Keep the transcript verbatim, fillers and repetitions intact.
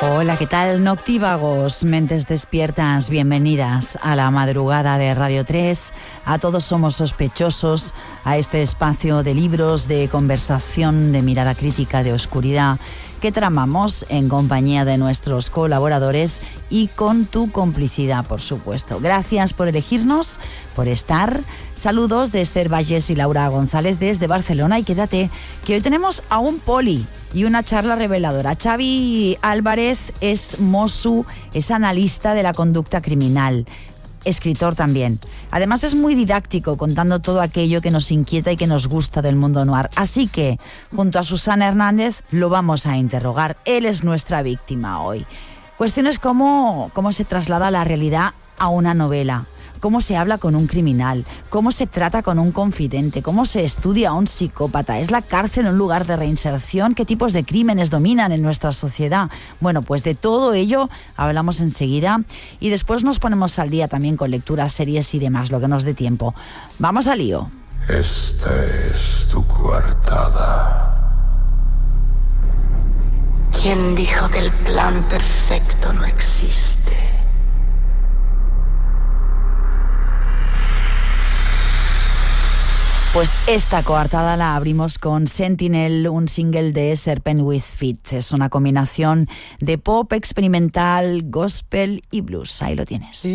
Hola, ¿qué tal? Noctívagos, mentes despiertas, bienvenidas a la madrugada de Radio tres. A todos somos sospechosos, a este espacio de libros, de conversación, de mirada crítica, de oscuridad, que tramamos en compañía de nuestros colaboradores y con tu complicidad, por supuesto. Gracias por elegirnos, por estar. Saludos de Esther Valles y Laura González desde Barcelona. Y quédate, que hoy tenemos a un poli y una charla reveladora. Xavi Álvarez es Mosu, es analista de la conducta criminal, escritor también. Además es muy didáctico, contando todo aquello que nos inquieta y que nos gusta del mundo noir. Así que, junto a Susana Hernández, lo vamos a interrogar. Él es nuestra víctima hoy. Cuestiones como cómo se traslada la realidad a una novela, cómo se habla con un criminal, cómo se trata con un confidente, cómo se estudia a un psicópata. ¿Es la cárcel un lugar de reinserción? ¿Qué tipos de crímenes dominan en nuestra sociedad? Bueno, pues de todo ello hablamos enseguida y después nos ponemos al día también con lecturas, series y demás, lo que nos dé tiempo. Vamos al lío. Esta es tu coartada. ¿Quién dijo que el plan perfecto no existe? Pues esta coartada la abrimos con Sentinel, un single de Serpent with Feet. Es una combinación de pop experimental, gospel y blues. Ahí lo tienes.